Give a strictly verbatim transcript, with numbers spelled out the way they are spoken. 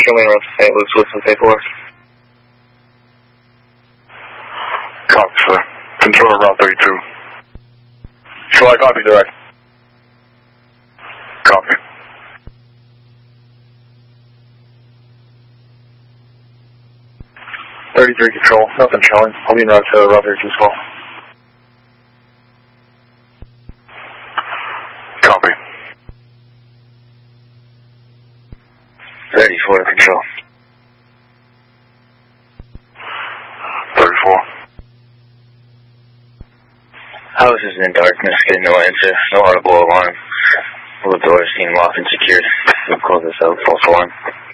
American Wing Road to Saint Luke's with some paperwork. Copy, sir. Control Route thirty-two. Shall I copy, direct? Copy. thirty-three Control, nothing showing. I'll be en route to Route thirty-two as well. Copy. thirty-four Control. thirty-four. House is in darkness, getting no answer. No audible alarm. All the doors seem locked and secured. We'll close this out, false alarm.